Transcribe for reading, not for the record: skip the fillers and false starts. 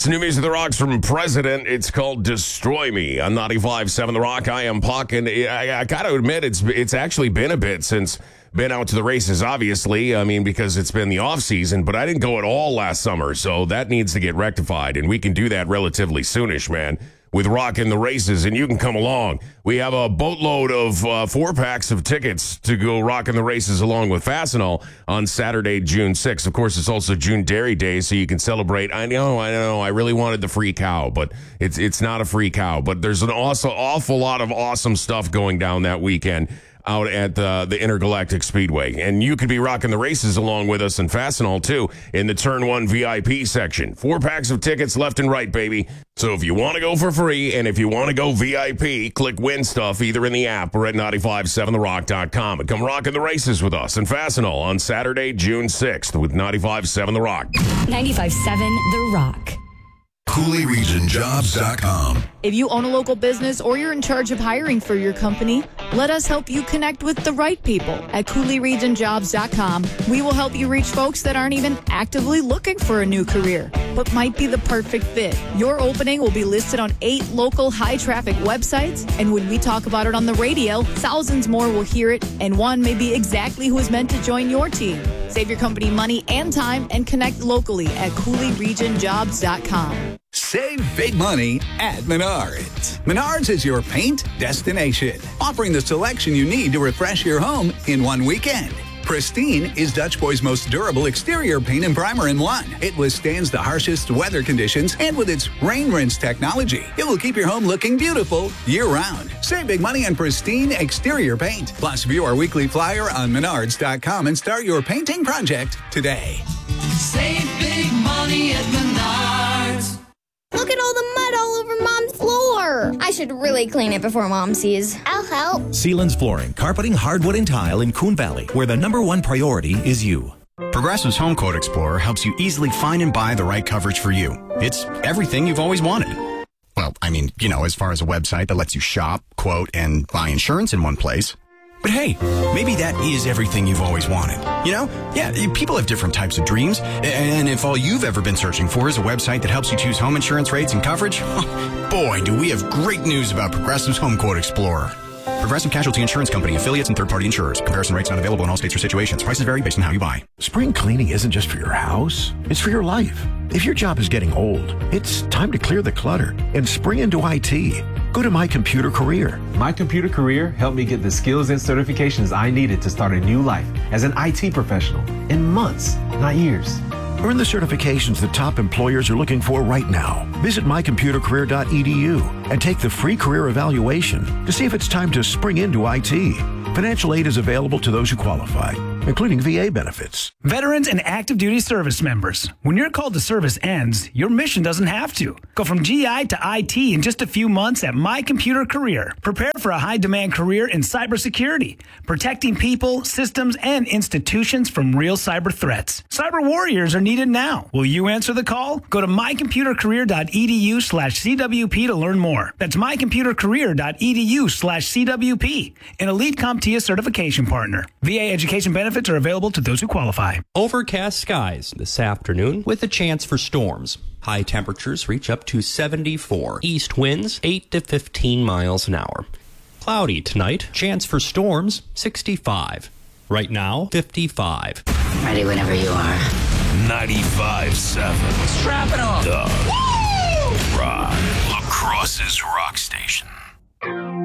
It's new music, The Rock's from President. It's called Destroy Me on 95.7 The Rock. I am Puck, and I got to admit, it's actually been a bit since been out to the races, obviously. I mean, because it's been the off season, but I didn't go at all last summer, so that needs to get rectified, and we can do that relatively soonish, man, with Rock in the races, and you can come along. We have a boatload of 4-packs of tickets to go Rock in the races along with Fastenal on Saturday, June 6th. Of course, it's also June Dairy Day, so you can celebrate. I know, I really wanted the free cow, but it's not a free cow. But there's an awful lot of awesome stuff going down that weekend out at the Intergalactic Speedway. And you could be rocking the races along with us and Fastenal, too, in the Turn 1 VIP section. 4-packs of tickets left and right, baby. So if you want to go for free and if you want to go VIP, click Win Stuff either in the app or at 957therock.com. And come rocking the races with us and Fastenal on Saturday, June 6th with 95.7 The Rock. 95.7 The Rock. CooleyRegionJobs.com. If you own a local business or you're in charge of hiring for your company, let us help you connect with the right people at CooleyRegionJobs.com. We will help you reach folks that aren't even actively looking for a new career, but might be the perfect fit. Your opening will be listed on 8 local high-traffic websites, and when we talk about it on the radio, thousands more will hear it, and one may be exactly who is meant to join your team. Save your company money and time and connect locally at CooleyRegionJobs.com. Save big money at Menards. Menards is your paint destination, offering the selection you need to refresh your home in one weekend. Pristine is Dutch Boy's most durable exterior paint and primer in one. It withstands the harshest weather conditions, and with its rain rinse technology, it will keep your home looking beautiful year-round. Save big money on Pristine exterior paint. Plus, view our weekly flyer on Menards.com and start your painting project today. Save big money at Menards. Look at all the mud all over Mom's floor. I should really clean it before Mom sees. I'll help. Sealands Flooring, carpeting, hardwood, and tile in Coon Valley, where the #1 priority is you. Progressive's Home Quote Explorer helps you easily find and buy the right coverage for you. It's everything you've always wanted. Well, I mean, as far as a website that lets you shop, quote, and buy insurance in one place. But hey, maybe that is everything you've always wanted. Yeah, people have different types of dreams. And if all you've ever been searching for is a website that helps you choose home insurance rates and coverage, boy, do we have great news about Progressive's Home Quote Explorer. Progressive Casualty Insurance Company, affiliates, and third-party insurers. Comparison rates not available in all states or situations. Prices vary based on how you buy. Spring cleaning isn't just for your house. It's for your life. If your job is getting old, it's time to clear the clutter and spring into IT. Go to My Computer Career. My Computer Career helped me get the skills and certifications I needed to start a new life as an IT professional in months, not years. Earn the certifications that top employers are looking for right now. Visit mycomputercareer.edu and take the free career evaluation to see if it's time to spring into IT. Financial aid is available to those who qualify, including VA benefits. Veterans and active duty service members. When your call to service ends, your mission doesn't have to. Go from GI to IT in just a few months at My Computer Career. Prepare for a high-demand career in cybersecurity, protecting people, systems, and institutions from real cyber threats. Cyber warriors are needed now. Will you answer the call? Go to mycomputercareer.edu/CWP to learn more. That's mycomputercareer.edu/CWP. An elite CompTIA certification partner. VA education benefits are available to those who qualify. Overcast skies this afternoon with a chance for storms. High temperatures reach up to 74. East winds 8 to 15 miles an hour. Cloudy tonight. Chance for storms 65. Right now 55. Ready whenever you are. 95.7. Strap it on. The Rock. La Crosse's Rock Station.